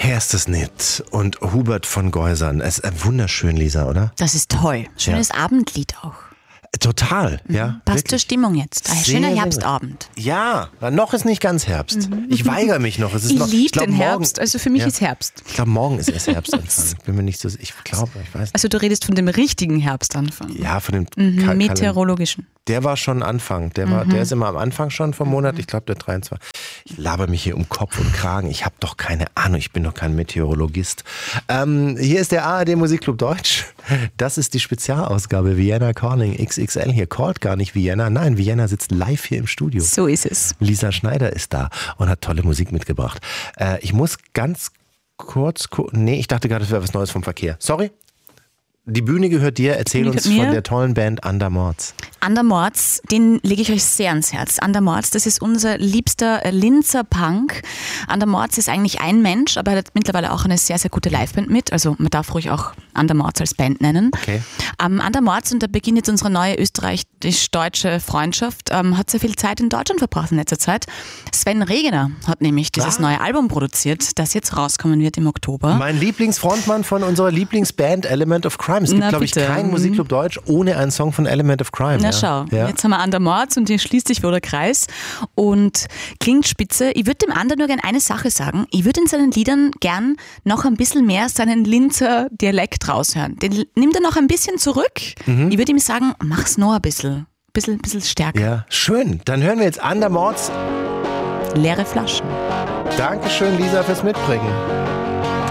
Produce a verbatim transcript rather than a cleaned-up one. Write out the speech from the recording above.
Herstes Nitt und Hubert von Geusern. Es ist wunderschön, Lisa, oder? Das ist toll. Schönes ja. Abendlied auch. Total, mhm. ja. Passt wirklich. zur Stimmung jetzt. Ein Sehr, schöner sehr Herbstabend. Ja, noch ist nicht ganz Herbst. Mhm. Ich weigere mich noch. Es ist ich noch, liebe ich glaub, den morgen, Herbst, also für mich ja, ist Herbst. Ich glaube, morgen ist erst Herbstanfang. Ich bin mir nicht so, ich glaube, ich weiß nicht. Also du redest von dem richtigen Herbstanfang. Ja, von dem mhm, Kal- meteorologischen. Der war schon Anfang. Der, war, mhm. der ist immer am Anfang schon vom Monat. Ich glaube, der dreiundzwanzigste Ich laber mich hier um Kopf und Kragen. Ich habe doch keine Ahnung. Ich bin doch kein Meteorologist. Ähm, hier ist der A R D Musikclub Deutsch. Das ist die Spezialausgabe Vienna Calling X X L. Hier callt gar nicht Vienna. Nein, Vienna sitzt live hier im Studio. So ist es. Lisa Schneider ist da und hat tolle Musik mitgebracht. Äh, ich muss ganz kurz... Ku- nee, ich dachte gerade, das wäre was Neues vom Verkehr. Sorry. Die Bühne gehört dir. Erzähl uns von der tollen Band Andermords. Andermords, den lege ich euch sehr ans Herz. Andermords, das ist unser liebster Linzer Punk. Andermords ist eigentlich ein Mensch, aber er hat mittlerweile auch eine sehr, sehr gute Liveband mit. Also man darf ruhig auch Andermords als Band nennen. Okay. Ähm, Andermords, und da beginnt jetzt unsere neue österreichisch-deutsche Freundschaft, ähm, hat sehr viel Zeit in Deutschland verbracht in letzter Zeit. Sven Regener hat nämlich dieses ah. neue Album produziert, das jetzt rauskommen wird im Oktober. Mein Lieblingsfrontmann von unserer Lieblingsband Element of Crime. Es gibt, glaube ich, keinen Musikclub Deutsch ohne einen Song von Element of Crime. Na ja. schau, ja. jetzt haben wir Andermords und hier schließt sich wohl der Kreis und klingt spitze. Ich würde dem Ander nur gerne eine Sache sagen. Ich würde in seinen Liedern gern noch ein bisschen mehr seinen Linzer Dialekt raushören. Den nimmt er noch ein bisschen zurück. Mhm. Ich würde ihm sagen, mach's noch ein bisschen. Bisschen, bisschen stärker. Ja, schön. Dann hören wir jetzt Andermords. Leere Flaschen. Dankeschön, Lisa, fürs Mitbringen.